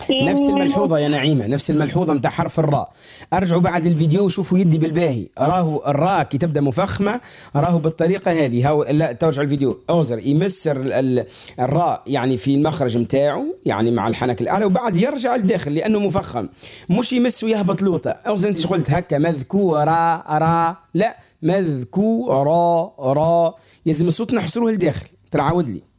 نفس الملحوظة يا نعيمة، نفس الملحوظة متاع حرف الراء. ارجعوا بعد الفيديو وشوفوا يدي بالباهي، راهو الراء كي تبدا مفخمة راهو بالطريقة هذه. هاو لا ترجع الفيديو اوزر يمس الراء يعني في المخرج متاعه يعني مع الحنك الاعلى، وبعد يرجع للداخل لانه مفخم، مش يمس ويهبط لوطه. اوزر انت قلت هكا مذكورة را، لا مذكورة را، لازم الصوت نحصروه لداخل. ترى عاود لي.